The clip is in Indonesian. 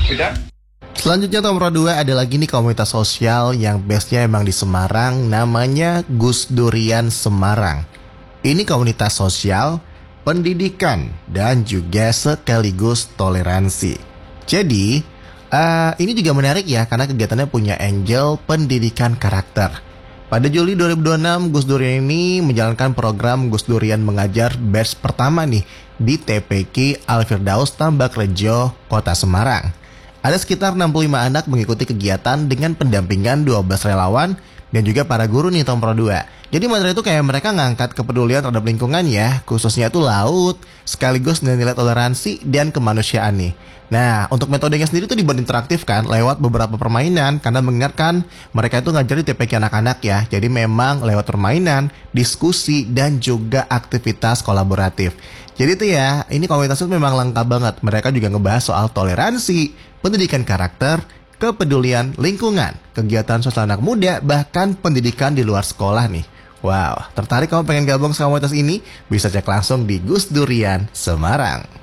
Udah? Selanjutnya nomor 2 ada lagi nih komunitas sosial yang base-nya emang di Semarang, namanya Gus Durian Semarang. Ini komunitas sosial, pendidikan, dan juga sekaligus toleransi. Jadi, ini juga menarik ya karena kegiatannya punya angle pendidikan karakter. Pada Juli 2026, Gus Durian ini menjalankan program Gus Durian Mengajar batch pertama nih di TPQ Al-Firdaus Tambak Rejo, Kota Semarang. Ada sekitar 65 anak mengikuti kegiatan dengan pendampingan 12 relawan dan juga para guru nih nomor 2. Jadi materi itu kayak mereka ngangkat kepedulian terhadap lingkungan ya, khususnya itu laut, sekaligus nilai toleransi dan kemanusiaan nih. Nah, untuk metodenya sendiri tuh dibuat interaktif kan, lewat beberapa permainan, karena mengingatkan mereka itu ngajar di TPQ anak-anak ya. Jadi memang lewat permainan, diskusi, dan juga aktivitas kolaboratif. Jadi tuh ya, ini komunitas itu memang lengkap banget. Mereka juga ngebahas soal toleransi, pendidikan karakter, kepedulian lingkungan, kegiatan sosial anak muda, bahkan pendidikan di luar sekolah nih. Wow, tertarik kamu pengen gabung sama komunitas ini? Bisa cek langsung di Gus Durian Semarang.